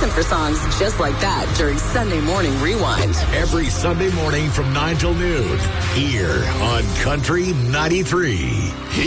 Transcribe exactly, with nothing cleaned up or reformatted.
listen for songs just like that during Sunday Morning Rewind. Every Sunday morning from nine till noon here on Country ninety-three.